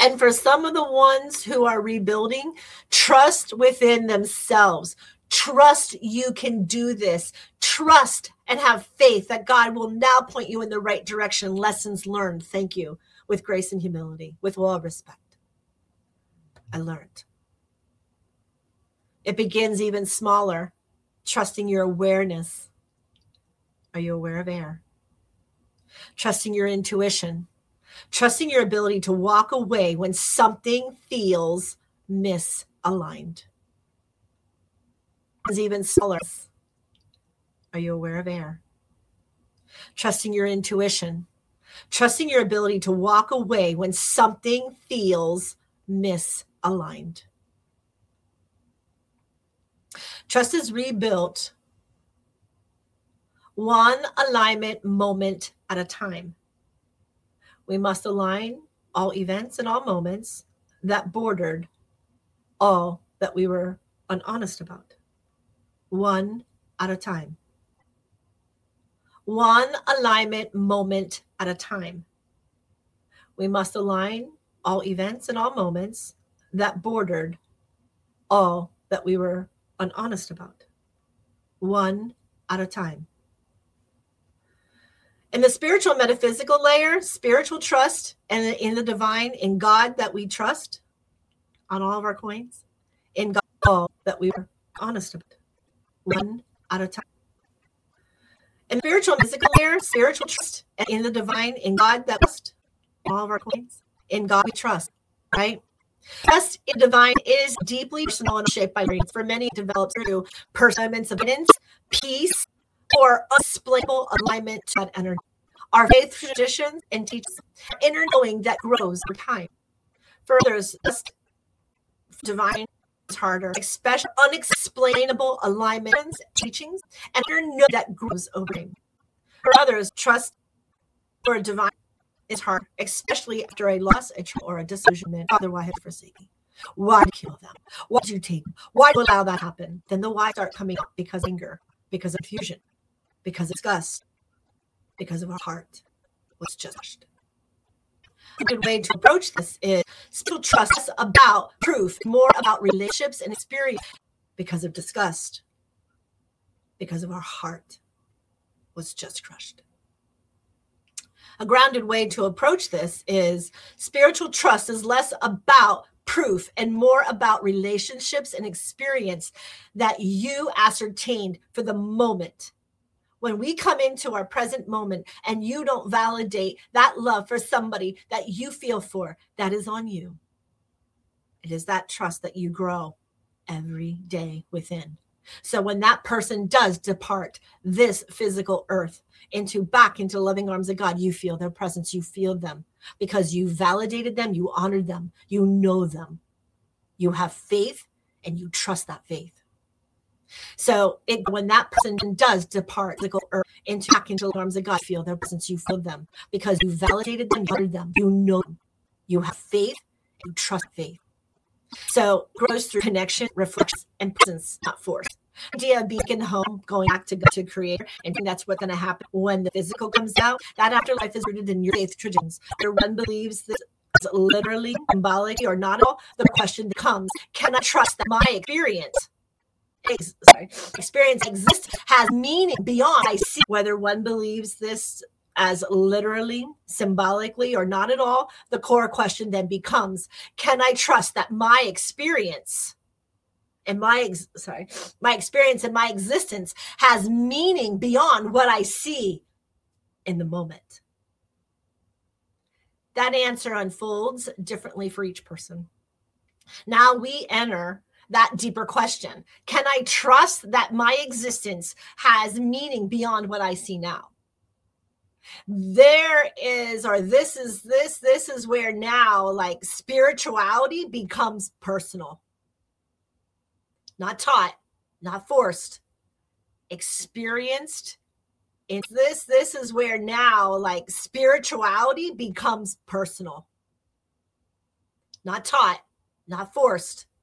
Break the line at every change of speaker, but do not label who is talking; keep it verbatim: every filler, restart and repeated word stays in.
And for some of the ones who are rebuilding, trust within themselves. Trust you can do this. Trust and have faith that God will now point you in the right direction. Lessons learned. Thank you. With grace and humility, with all respect. I learned. It begins even smaller. Trusting your awareness. Are you aware of air? Trusting your intuition. Trusting your ability to walk away when something feels misaligned. It's even smaller. Are you aware of air? Trusting your intuition. Trusting your ability to walk away when something feels misaligned. Trust is rebuilt one alignment moment at a time. We must align all events and all moments that bordered all that we were unhonest about. One at a time. One alignment moment at a time. We must align all events and all moments that bordered all that we were unhonest about. One at a time. In the spiritual metaphysical layer, spiritual trust and in the divine, in God that we trust on all of our coins, in God all that we were honest about. One at a time. In the spiritual physical layer, spiritual trust and in the divine, in God that we trust on all of our coins, in God we trust, right? Trust in divine is deeply personal and shaped by experience. For many, it develops through perseverance, abundance, peace, or unexplainable alignment to that energy. Our faith traditions and teachings, inner knowing that grows over time. For others, just divine is harder, especially unexplainable alignments, teachings, and inner knowing that grows over time. For others, trust for divine is hard, especially after a loss, a trial, or a disillusionment. Father, why have you forsaken me? Why kill them? Why did you take them? Why do you allow that to happen? Then the why start coming up because of anger, because of confusion, because of disgust, because of our heart was judged. A good way to approach this is spiritual trust is about proof, more about relationships and experience because of disgust, because of our heart was just crushed. A grounded way to approach this is spiritual trust is less about proof and more about relationships and experience that you ascertained for the moment. When we come into our present moment and you don't validate that love for somebody that you feel for, that is on you. It is that trust that you grow every day within. So when that person does depart this physical earth into back into the loving arms of God, you feel their presence, you feel them because you validated them, you honored them, you know them, you have faith and you trust that faith. So it, when that person does depart physical earth into back into the arms of God, you feel their presence, you feel them because you validated them, you honored them, you know them, you have faith, you trust faith. So grows through connection, reflection, and presence, not force. Idea of being home, going back to God, to Creator, and that's what's going to happen when the physical comes out. That afterlife is rooted in your faith traditions. Whether one believes this is literally, symbolically, or not at all, the question comes: can I trust that my experience, sorry, experience exists, has meaning beyond I see? Whether one believes this as literally, symbolically, or not at all, the core question then becomes, can I trust that my experience and my, ex- sorry, my experience and my existence has meaning beyond what I see in the moment? That answer unfolds differently for each person. Now we enter that deeper question. Can I trust that my existence has meaning beyond what I see now? There is, or this is, this, this is where now like spirituality becomes personal. Not taught, not forced, experienced. It's this, this is where now like spirituality becomes personal. Not taught, not forced,